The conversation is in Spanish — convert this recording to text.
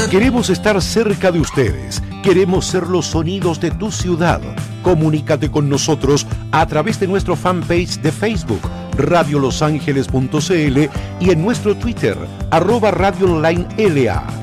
Queremos estar cerca de ustedes. Queremos ser los sonidos de tu ciudad. Comunícate con nosotros a través de nuestro fanpage de Facebook, radiolosangeles.cl, y en nuestro Twitter, @radioonlineLA.